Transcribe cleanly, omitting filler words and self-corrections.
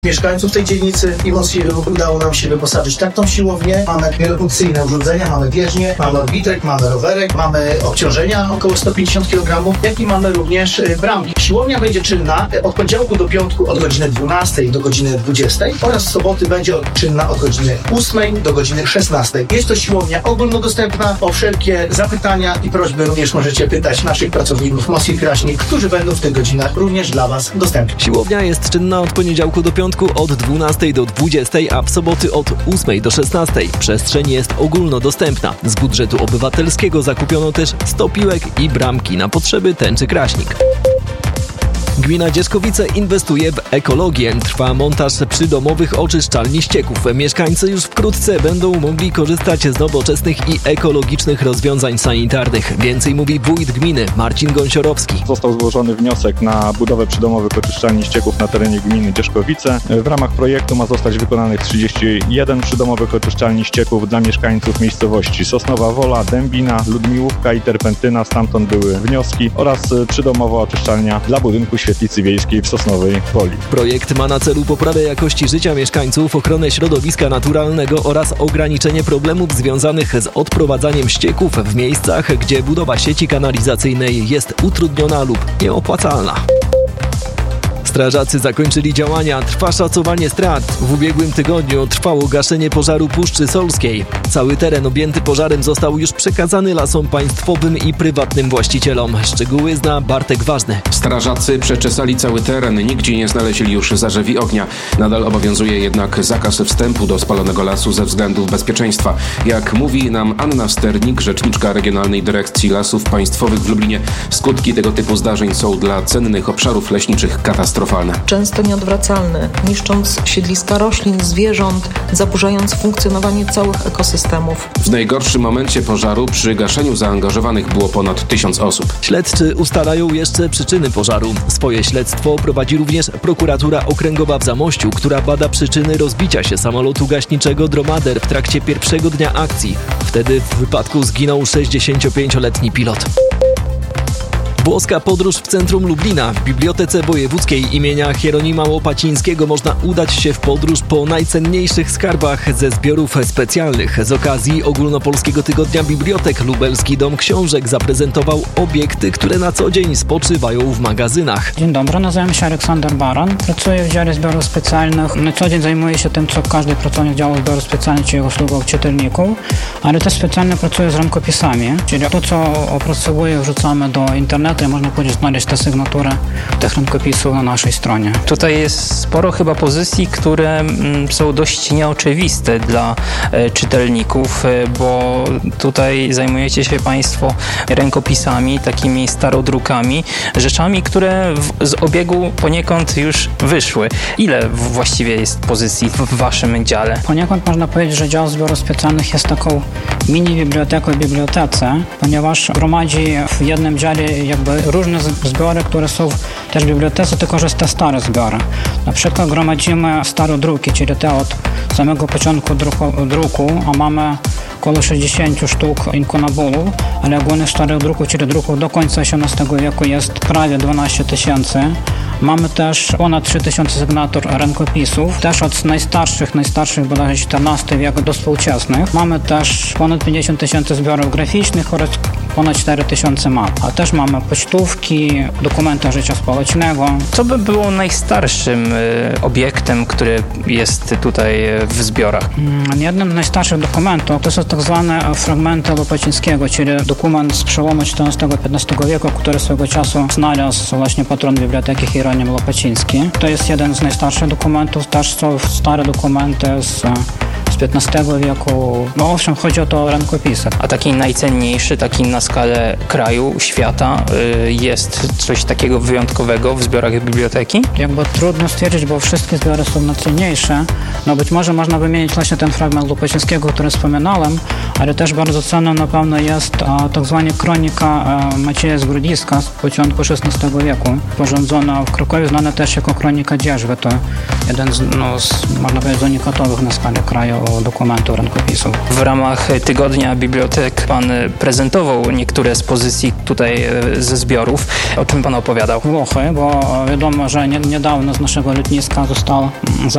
mieszkańców tej dzielnicy i mocniej udało nam się wyposażyć tak tą siłownię. Mamy wielofunkcyjne urządzenia, mamy bieżnię, mamy odbitek, mamy rowerek, mamy obciążenia około 150 kg, jak i mamy również bramki. Siłownia będzie czynna od poniedziałku do piątku od godziny 12 do godziny 20 oraz w soboty będzie czynna od godziny 8 do godziny 16. Jest to siłownia ogólnodostępna. O wszelkie zapytania i prośby również możecie pytać naszych pracowników Moskwy Kraśnik, którzy będą w tych godzinach również dla Was dostępni. Siłownia jest czynna od poniedziałku do piątku od 12 do 20, a w soboty od 8 do 16. Przestrzeń jest ogólnodostępna. Z budżetu obywatelskiego zakupiono też 100 piłek i bramki na potrzeby tęczy Kraśnik. Gmina Dzierzkowice inwestuje w ekologię. Trwa montaż przydomowych oczyszczalni ścieków. Mieszkańcy już wkrótce będą mogli korzystać z nowoczesnych i ekologicznych rozwiązań sanitarnych. Więcej mówi wójt gminy Marcin Gąsiorowski. Został złożony wniosek na budowę przydomowych oczyszczalni ścieków na terenie gminy Dzierzkowice. W ramach projektu ma zostać wykonanych 31 przydomowych oczyszczalni ścieków dla mieszkańców miejscowości Sosnowa Wola, Dębina, Ludmiłówka i Terpentyna. Stamtąd były wnioski oraz przydomowa oczyszczalnia dla budynku Świetlicy Wiejskiej w Sosnowej Woli. Projekt ma na celu poprawę jakości życia mieszkańców, ochronę środowiska naturalnego oraz ograniczenie problemów związanych z odprowadzaniem ścieków w miejscach, gdzie budowa sieci kanalizacyjnej jest utrudniona lub nieopłacalna. Strażacy zakończyli działania. Trwa szacowanie strat. W ubiegłym tygodniu trwało gaszenie pożaru Puszczy Solskiej. Cały teren objęty pożarem został już przekazany Lasom Państwowym i prywatnym właścicielom. Szczegóły zna Bartek Ważny. Strażacy przeczesali cały teren. Nigdzie nie znaleźli już zarzewi ognia. Nadal obowiązuje jednak zakaz wstępu do spalonego lasu ze względów bezpieczeństwa. Jak mówi nam Anna Sternik, rzeczniczka Regionalnej Dyrekcji Lasów Państwowych w Lublinie, skutki tego typu zdarzeń są dla cennych obszarów leśniczych katastrofalne. Często nieodwracalne, niszcząc siedliska roślin, zwierząt, zaburzając funkcjonowanie całych ekosystemów. W najgorszym momencie pożaru przy gaszeniu zaangażowanych było ponad 1000 osób. Śledczy ustalają jeszcze przyczyny pożaru. Swoje śledztwo prowadzi również prokuratura okręgowa w Zamościu, która bada przyczyny rozbicia się samolotu gaśniczego Dromader w trakcie pierwszego dnia akcji. Wtedy w wypadku zginął 65-letni pilot. Włoska podróż w centrum Lublina. W Bibliotece Wojewódzkiej imienia Hieronima Łopacińskiego można udać się w podróż po najcenniejszych skarbach ze zbiorów specjalnych. Z okazji Ogólnopolskiego Tygodnia Bibliotek Lubelski Dom Książek zaprezentował obiekty, które na co dzień spoczywają w magazynach. Dzień dobry, nazywam się Aleksander Baran. Pracuję w dziale zbiorów specjalnych. Na co dzień zajmuję się tym, co każdy pracownik działu zbiorów specjalnych, czyli usługą czytelników, ale też specjalnie pracuję z rękopisami, czyli to, co opracowuję, wrzucamy do internetu i można powiedzieć znaleźć tę sygnaturę tych rękopisów na naszej stronie. Tutaj jest sporo chyba pozycji, które są dość nieoczywiste dla czytelników, bo tutaj zajmujecie się Państwo rękopisami, takimi starodrukami, rzeczami, które z obiegu poniekąd już wyszły. Ile właściwie jest pozycji w Waszym dziale? Poniekąd można powiedzieć, że dział zbiorów specjalnych jest taką mini biblioteką w bibliotece, ponieważ gromadzi w jednym dziale jakby różne zbiory, które są też w bibliotece, tylko że te stare zbiory. Na przykład gromadzimy starodruki, czyli te od samego początku druku, a mamy około 60 sztuk inkunabulów, ale ogólnie starych druków, czyli druków do końca XVIII wieku jest prawie 12 000. Mamy też ponad 3000 sygnatur rękopisów, też od najstarszych bodajże XIV wieku do współczesnych. Mamy też ponad 50 000 zbiorów graficznych oraz ponad 4000 map. A też mamy pocztówki, dokumenty życia społecznego. Co by było najstarszym obiektem, który jest tutaj w zbiorach? Jednym z najstarszych dokumentów to są tak zwane fragmenty Łopacińskiego, czyli dokument z przełomu XIV-XV wieku, który swego czasu znalazł właśnie patron biblioteki Hieronim Łopaciński. To jest jeden z najstarszych dokumentów, też są stare dokumenty z XV wieku. No owszem, chodzi o to rękopisy. A taki najcenniejszy, taki na skalę kraju, świata, jest coś takiego wyjątkowego w zbiorach biblioteki? Jakby trudno stwierdzić, bo wszystkie zbiory są najcenniejsze. No być może można wymienić właśnie ten fragment Łopacińskiego, który wspominałem, ale też bardzo cenną na pewno jest tak zwana kronika Macieja z Grudziska z początku XVI wieku, sporządzona w Krakowie, znana też jako kronika dzierżwy. To jeden z można powiedzieć, unikatowych na skalę kraju dokumentów, rękopisów. W ramach Tygodnia Bibliotek Pan prezentował niektóre z pozycji tutaj ze zbiorów. O czym Pan opowiadał? Włochy, bo wiadomo, że niedawno z naszego lotniska został